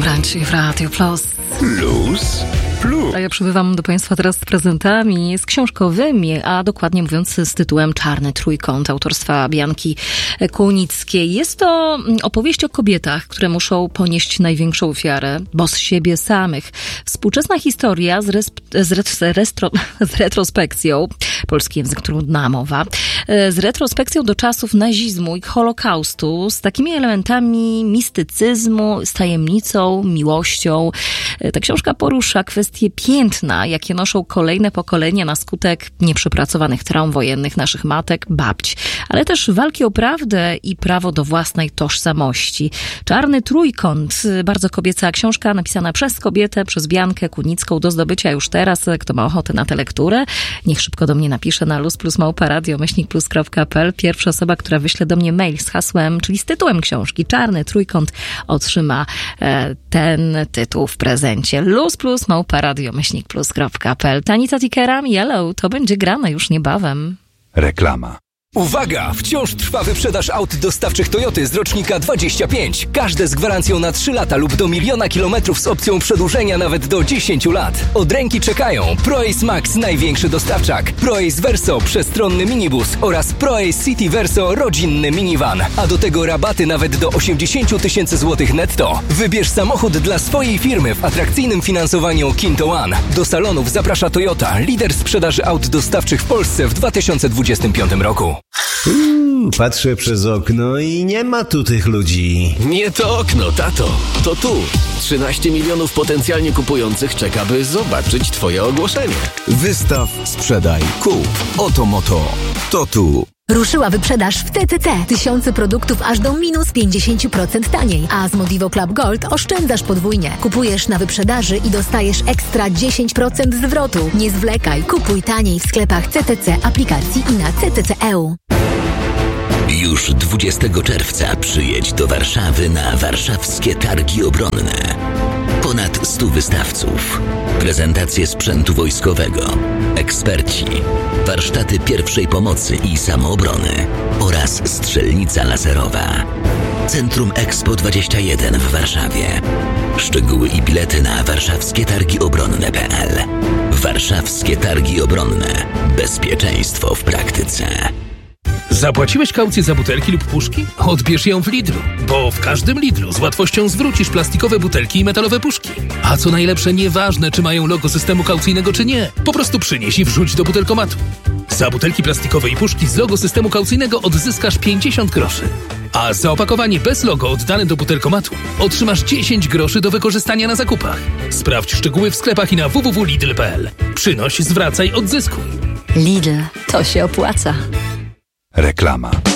Poranci w Radio Plus. A ja przybywam do Państwa teraz z prezentami, z książkowymi, a dokładnie mówiąc z tytułem Czarny Trójkąt autorstwa Bianki Kunickiej. Jest to opowieść o kobietach, które muszą ponieść największą ofiarę, bo z siebie samych. Współczesna historia z retrospekcją, polski język trudna mowa, z retrospekcją do czasów nazizmu i Holokaustu, z takimi elementami mistycyzmu, z tajemnicą, miłością. Ta książka porusza kwestie piętna, jakie noszą kolejne pokolenia na skutek nieprzepracowanych traum wojennych naszych matek, babć, ale też walki o prawdę i prawo do własnej tożsamości. Czarny Trójkąt, bardzo kobieca książka napisana przez kobietę, przez Biankę Kunicką, do zdobycia już teraz. Kto ma ochotę na tę lekturę, niech szybko do mnie napisze na luz+małpa-radio-plus.pl. Pierwsza osoba, która wyśle do mnie mail z hasłem, czyli z tytułem książki Czarny Trójkąt, otrzyma ten tytuł w prezencie. luz+małpa-radio-plus.pl. Tanica Tikera, Yellow, to będzie grane już niebawem. Reklama. Uwaga! Wciąż trwa wyprzedaż aut dostawczych Toyoty z rocznika 25. Każde z gwarancją na 3 lata lub do 1 000 000 kilometrów z opcją przedłużenia nawet do 10 lat. Od ręki czekają ProAce Max, największy dostawczak, ProAce Verso, przestronny minibus oraz ProAce City Verso, rodzinny minivan. A do tego rabaty nawet do 80 000 złotych netto. Wybierz samochód dla swojej firmy w atrakcyjnym finansowaniu Kinto One. Do salonów zaprasza Toyota, lider sprzedaży aut dostawczych w Polsce w 2025 roku. Patrzę przez okno i nie ma tu tych ludzi. Nie to okno, tato. To tu. 13 milionów potencjalnie kupujących czeka, by zobaczyć twoje ogłoszenie. Wystaw, sprzedaj, kup. Oto moto. To tu. Ruszyła wyprzedaż w TTC. Tysiące produktów aż do minus 50% taniej. A z Modivo Club Gold oszczędzasz podwójnie. Kupujesz na wyprzedaży i dostajesz ekstra 10% zwrotu. Nie zwlekaj. Kupuj taniej w sklepach CTC, aplikacji i na CTC.eu. Już 20 czerwca przyjedź do Warszawy na warszawskie targi obronne. Ponad 100 wystawców, prezentacje sprzętu wojskowego, eksperci, warsztaty pierwszej pomocy i samoobrony oraz strzelnica laserowa. Centrum Expo 21 w Warszawie. Szczegóły i bilety na warszawskietargiobronne.pl. Warszawskie Targi Obronne. Bezpieczeństwo w praktyce. Zapłaciłeś kaucję za butelki lub puszki? Odbierz ją w Lidlu, bo w każdym Lidlu z łatwością zwrócisz plastikowe butelki i metalowe puszki. A co najlepsze, nieważne czy mają logo systemu kaucyjnego czy nie, po prostu przynieś i wrzuć do butelkomatu. Za butelki plastikowe i puszki z logo systemu kaucyjnego odzyskasz 50 groszy. A za opakowanie bez logo oddane do butelkomatu otrzymasz 10 groszy do wykorzystania na zakupach. Sprawdź szczegóły w sklepach i na www.lidl.pl. Przynoś, zwracaj, odzyskuj. Lidl, to się opłaca. Reklama.